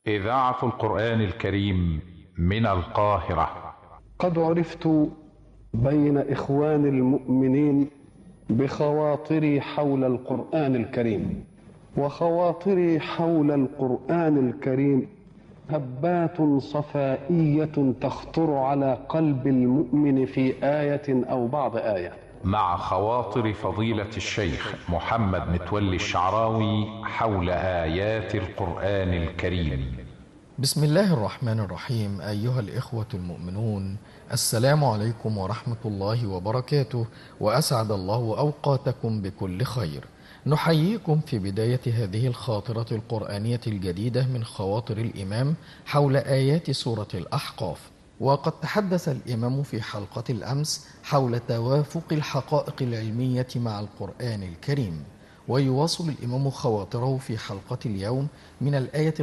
إذاعة القرآن الكريم من القاهرة. قد عرفت بين إخوان المؤمنين بخواطري حول القرآن الكريم، وخواطري حول القرآن الكريم هبات صفائية تخطر على قلب المؤمن في آية أو بعض آية. مع خواطر فضيلة الشيخ محمد متولي الشعراوي حول آيات القرآن الكريم. بسم الله الرحمن الرحيم. أيها الإخوة المؤمنون، السلام عليكم ورحمة الله وبركاته، وأسعد الله أوقاتكم بكل خير. نحييكم في بداية هذه الخاطرة القرآنية الجديدة من خواطر الإمام حول آيات سورة الأحقاف. وقد تحدث الإمام في حلقة الأمس حول توافق الحقائق العلمية مع القرآن الكريم، ويواصل الإمام خواطره في حلقة اليوم من الآية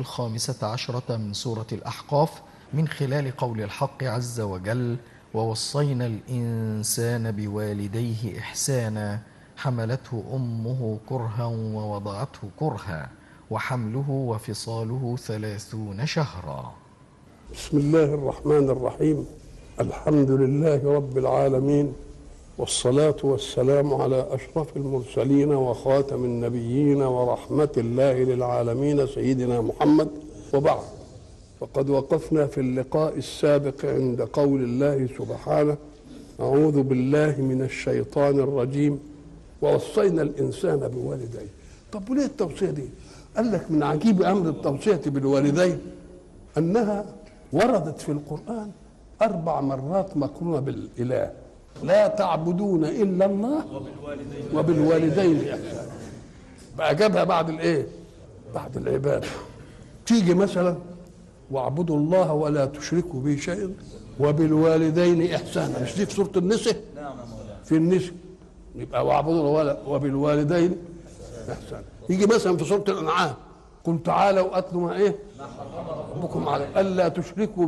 15 من سورة الأحقاف من خلال قول الحق عز وجل: ووصينا الإنسان بوالديه إحسانا حملته أمه كرها ووضعته كرها وحمله وفصاله 30 شهرا. بسم الله الرحمن الرحيم. الحمد لله رب العالمين، والصلاة والسلام على أشرف المرسلين وخاتم النبيين ورحمة الله للعالمين سيدنا محمد، وبعد. وقد وقفنا في اللقاء السابق عند قول الله سبحانه: أعوذ بالله من الشيطان الرجيم ووصينا الإنسان بوالديه. طب وليه التوصية دي؟ قال لك من عجيب أمر التوصية بالوالدين أنها وردت في القرآن 4 مرات مقرونة بالإله: لا تعبدون إلا الله وبالوالدين إحسانا. بقى جابها بعد الإيه؟ بعد العبادة. تيجي مثلا: واعبدوا الله ولا تشركوا به شيئا وبالوالدين إحسانا. مش دي في سورة النساء؟ في النساء يبقى واعبدوا الله وبالوالدين إحسانا. يجي مثلا في سورة الأنعام: قل تعالوا أتلوا ما إيه؟ ربكم عليه ألا تشركوا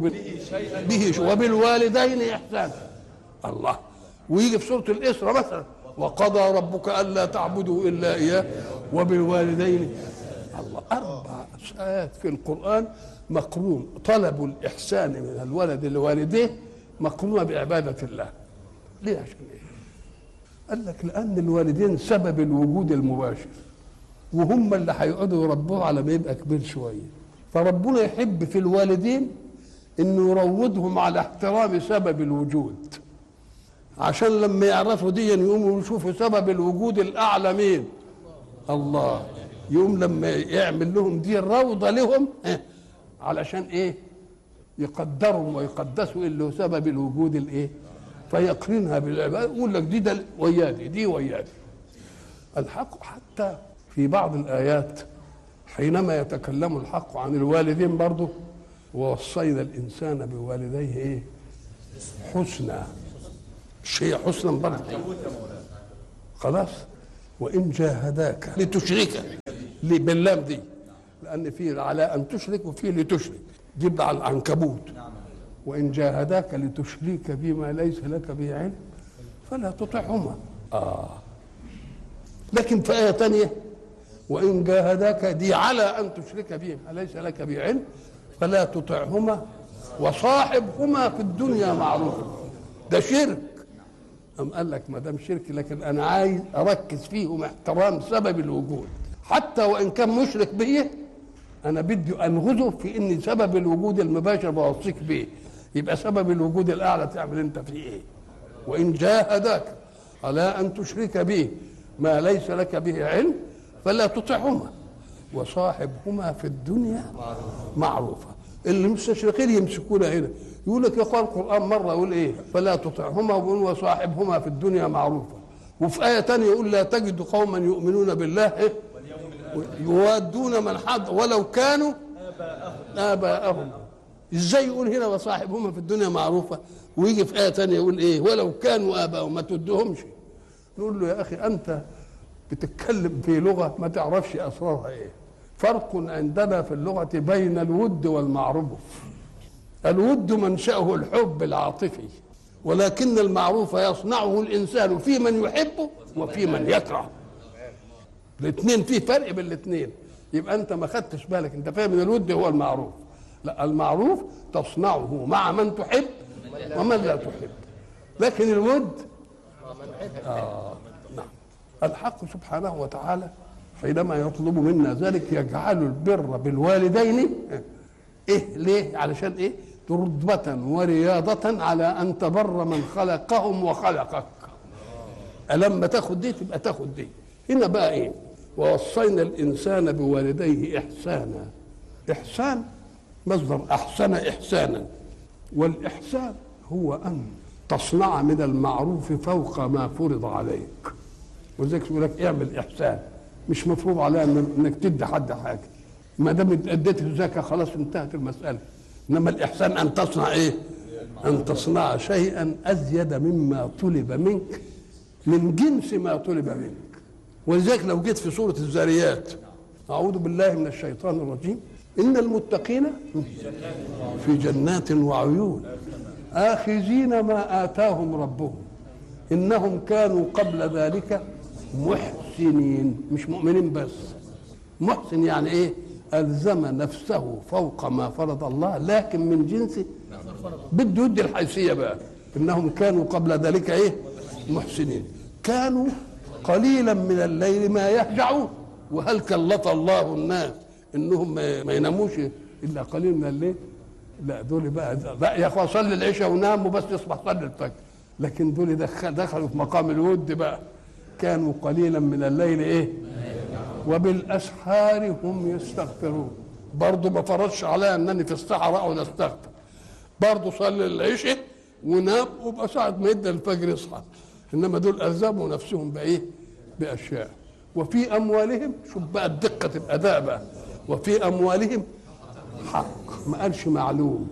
به وبالوالدين إحسانا. الله. ويجي في سورة الإسراء مثلا: وقضى ربك ألا تعبدوا إلا إياه وبالوالدين. الله. 4 آيات في القرآن مقرون طلب الإحسان من الولد لوالديه مقرونة بعبادة الله. ليه؟ عشان إيه؟ قال لك لأن الوالدين سبب الوجود المباشر، وهم اللي هيقعدوا يربوه على ما يبقى كبير شوية. فربنا يحب في الوالدين إنه يروضهم على احترام سبب الوجود، عشان لما يعرفوا دي يقوموا يشوفوا سبب الوجود الأعلى مين؟ الله. يقوم لما يعمل لهم دي الروضة لهم علشان إيه؟ يقدروا ويقدسوا اللي هو سبب الوجود الإيه؟ فيقرنها بالعبادة. يقول لك دي ويادي دي ويادي. الحق حتى في بعض الآيات حينما يتكلم الحق عن الوالدين برضه: ووصينا الإنسان بوالديه إيه؟ حسنا. شيء حسنا برضه. خلاص. وإن جاهداك لتشرك باللام دي، لأن في على أن تشرك وفي لتشرك. جيب على العنكبوت: وإن جاهداك لتشرك بما ليس لك به علم فلا تطعهما. لكن في آية تانية: وإن جاهداك دي على أن تشرك به ما ليس لك به علم فلا تطعهما وصاحبهما في الدنيا معروفا. ده شرك. أم قال لك ما دام شرك، لكن أنا عايز أركز فيهم احترام سبب الوجود، حتى وإن كان مشرك به أنا بدي أنغزه في إن سبب الوجود المباشر بوصيك به. يبقى سبب الوجود الأعلى تعمل أنت فيه إيه؟ وإن جاهداك على أن تشرك به ما ليس لك به علم فلا تطعهما وصاحبهما في الدنيا معروفة. اللي مستشرقين يمسكونا هنا يقول لك: يقال القرآن مرة يقول إيه؟ فلا تطعهما وصاحبهما في الدنيا معروفة، وفي آية تانية يقول: لا تجد قوما يؤمنون بالله إيه؟ يوادون من حد ولو كانوا آباءهم. إزاي يقول هنا وصاحبهما في الدنيا معروفة، ويجي في آية تانية يقول إيه؟ ولو كانوا آباءهم؟ ما تدهمش. نقول له: يا أخي أنت بتتكلم في لغة ما تعرفش أسرارها إيه. فرق عندنا في اللغة بين الود والمعروف. الود منشأه الحب العاطفي، ولكن المعروف يصنعه الإنسان في من يحبه وفي من يكره. الاثنين، في فرق بين الاثنين. يبقى انت ما خدتش بالك، انت فاهم ان الود هو المعروف. لا، المعروف تصنعه مع من تحب ومن لا تحب، لكن الود نعم. الحق سبحانه وتعالى حينما يطلب منا ذلك يجعل البر بالوالدين ليه؟ علشان رتبة ورياضة على أن تبر من خلقهم وخلقك. ألما تاخد دي تبقى تاخد دي. هنا بقى ووصينا الإنسان بوالديه إحسانا. إحسان مصدر أحسن إحسانا، والإحسان هو أن تصنع من المعروف فوق ما فرض عليك. ولذلك يقول لك اعمل إحسان، مش مفروض عليها انك تدي حد حاجه، ما دام اديت الزكاه خلاص انتهت المساله. انما الاحسان ان تصنع ان تصنع شيئا ازيد مما طلب منك من جنس ما طلب منك. ولذلك لو جيت في سوره الذاريات، اعوذ بالله من الشيطان الرجيم، ان المتقين في جنات وعيون آخذين ما آتاهم ربهم إنهم كانوا قبل ذلك محسنين. مش مؤمنين بس، محسن يعني ألزم نفسه فوق ما فرض الله، لكن من جنس بده يدي الحيثية بقى. إنهم كانوا قبل ذلك محسنين، كانوا قليلا من الليل ما يهجعون. وهل كلف الله الناس إنهم ما يناموش إلا قليل من الليل؟ لا، دول بقى يا اخوان صلي العشاء وناموا بس يصبح صلي الفجر. لكن دول دخلوا في مقام الود بقى، كانوا قليلا من الليل وبالاسحار هم يستغفرون. برضه ما فرضش عليا انني في الصحراء اقعد استغفر، برضه صلي العشاء ونام وبقى ساعه ما يدى الفجر يصحى. انما دول الزموا نفسهم باشياء. وفي اموالهم، شوف بقى دقه الاداء بقى، وفي اموالهم حق، ما قالش معلوم،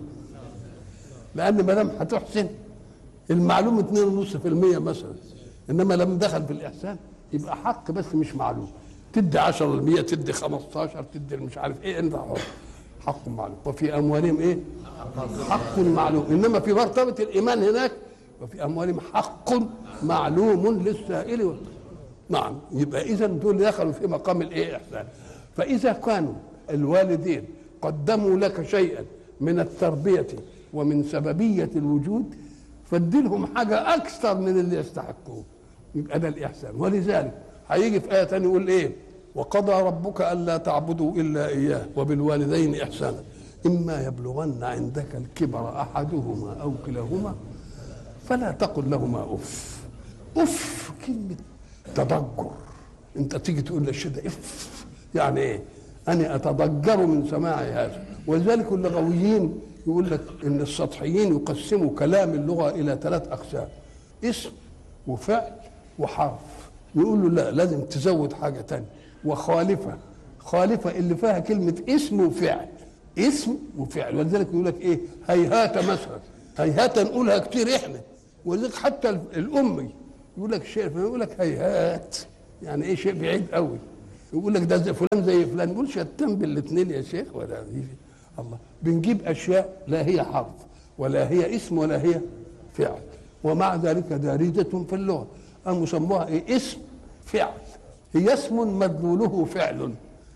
لان ما دام هتحسن المعلوم 2.5% مثلا، انما لما دخل في الاحسان يبقى حق بس مش معلوم. تدي 10%، تدي 15، تدي مش عارف انت حر، حق معلوم. وفي اموالهم حق معلوم. انما في مرتبه الايمان هناك وفي اموالهم حق معلوم للسائل نعم. يبقى اذا دول دخلوا في مقام الاحسان. فاذا كانوا الوالدين قدموا لك شيئا من التربية ومن سببية الوجود، فادلهم حاجة أكثر من اللي يستحقوه، يبقى ده الإحسان. ولذلك هيجي في آية تانية يقول وقضى ربك ألا تعبدوا إلا إياه وبالوالدين إحسانا إما يبلغن عندك الكبر أحدهما أو كلاهما فلا تقل لهما أف. أف كلمة تضجر، أنت تيجي تقول للشيء ده أف، يعني أنا أتضجر من سماع هذا. ولذلك اللغويين يقول لك إن السطحيين يقسموا كلام اللغة إلى 3 أقسام: اسم وفعل وحرف. يقولوا لا، لازم تزود حاجة تانية، وخالفة. خالفة اللي فيها كلمة اسم وفعل، اسم وفعل. ولذلك يقول لك هيهات مثلا، هيهات نقولها كتير احنا. ولذلك حتى الأمي يقول لك شيء، يقول لك هيهات، يعني شيء بعيد قوي. يقول لك ده زي فلان زي فلان، يقول شتان بالاثنين يا شيخ. ولا الله، بنجيب اشياء لا هي حرف ولا هي اسم ولا هي فعل، ومع ذلك دارجة في اللغة. قاموا سموها اسم فعل. هي اسم مدلوله فعل،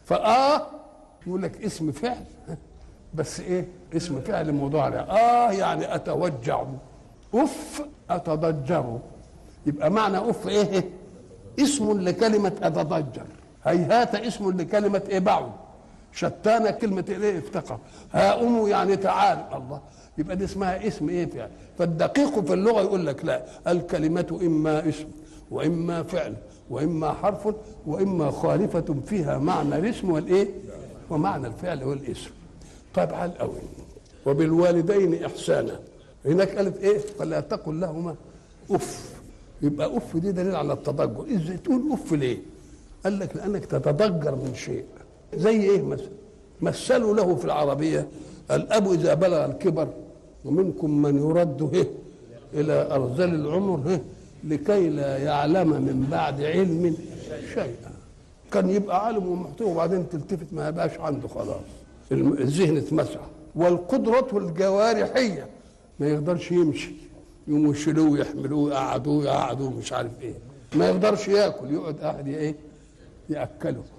يقول لك اسم فعل بس اسم فعل مضارع. يعني اتوجع، اف اتضجر. يبقى معنى اف اسم لكلمة اتضجر. هيهات اسم لكلمة بعد. شتان كلمة افتقر. هاؤم يعني تعال. الله، يبقى دي اسمها اسم فعل. فالدقيق في اللغة يقول لك لا، الكلمة إما اسم وإما فعل وإما حرف وإما خالفة فيها معنى الاسم ومعنى الفعل والاسم. طيب على الأول وبالوالدين إحسانا، هناك قالت فلا تقل لهما أف. يبقى أف دي دليل على التضجر. إزاي تقول أف ليه؟ قال لك لأنك تتضجر من شيء. زي مثلا مثلوا له في العربية: الأب إذا بلغ الكبر ومنكم من يرد إلى أرذل العمر لكي لا يعلم من بعد علم شيئا. كان يبقى عالم ومحتوى وبعدين تلتفت ما يبقاش عنده خلاص، الذهن اتمسح. والقدرة الجوارحية ما يقدرش يمشي، يقوموا يشيلوه يحملوه يقعدوه مش عارف ما يقدرش ياكل، يقعد قاعد ياكله.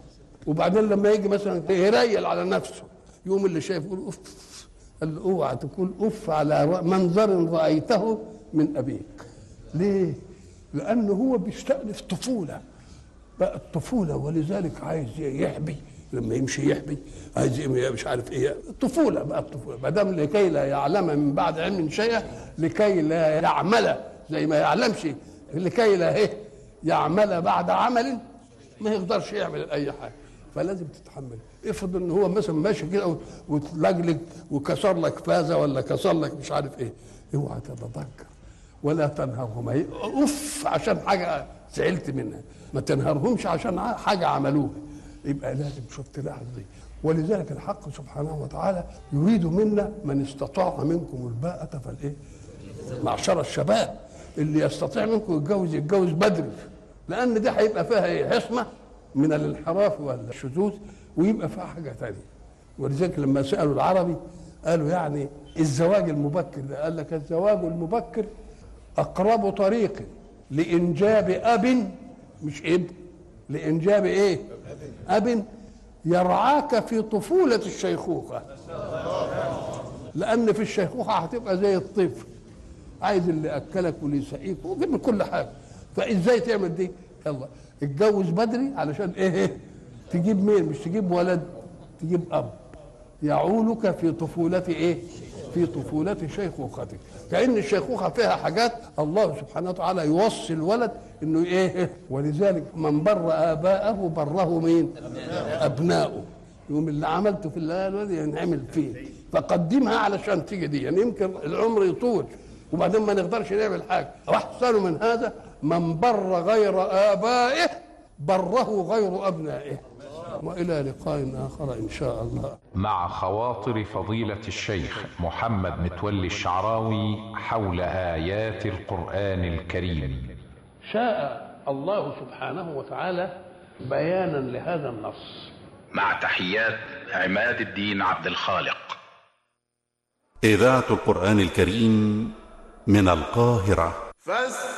وبعدين لما يجي مثلا يريل على نفسه يقوم اللي شايف يقول اوف، قال له اوعى تقول اوف على منظر رايته من ابيك. ليه؟ لانه هو بيستأنف طفوله، بقى الطفوله، ولذلك عايز يحبي، لما يمشي يحبي، عايز مش عارف ايه، الطفوله بقى الطفوله، ما دام لكي لا يعلم من بعد علم شيئا، لكي لا يعمل زي ما يعلمش، لكي لا ايه يعمل بعد عمل ما يقدرش يعمل اي حاجه، فلازم تتحمل. افرض ان هو مثلا ماشي كده وتلجلج وكسر لك فازه ولا كسر لك مش عارف ايه، اوعى تتذكر ولا تنهرهما اوف عشان حاجه زعلت منها، ما تنهرهمش عشان حاجه عملوها. يبقى لازم شوف تلاحظ دي. ولذلك الحق سبحانه وتعالى يريد منا من استطاع منكم الباءة فالايه؟ معشر الشباب اللي يستطيع منكم يتجوز بدري، لان دي هيبقى فيها ايه؟ حصمه من الانحراف والشذوذ، ويبقى فيها حاجه ثانيه. ولذلك لما سالوا العربي قالوا يعني الزواج المبكر، قال لك الزواج المبكر اقرب طريق لانجاب اب، مش ابن، لانجاب ايه؟ اب يرعاك في طفوله الشيخوخه، لان في الشيخوخه هتبقى زي الطفل عايز اللي اكلك واللي يسقيك وجيب كل حاجه. فازاي تعمل دي؟ يلا اتجوز بدري علشان ايه؟ تجيب مين؟ مش تجيب ولد، تجيب اب يعولك في طفولة ايه؟ في طفولة شيخوختك. كأن الشيخوخة فيها حاجات الله سبحانه وتعالى يوصي الولد انه ايه؟ ولذلك من بر اباءه بره مين؟ ابناؤه. يوم اللي عملته في الولد ينعمل فيه، فقدمها علشان تيجي دي، يعني يمكن العمر يطول وبعدين ما نقدرش نعمل حاجه. واحسن من هذا من بر غير آبائه بره غير أبنائه. وإلى لقاء آخر إن شاء الله. مع خواطر فضيلة الشيخ محمد متولي الشعراوي حول آيات القرآن الكريم. شاء الله سبحانه وتعالى بيانا لهذا النص. مع تحيات عماد الدين عبد الخالق. إذاعة القرآن الكريم من القاهرة.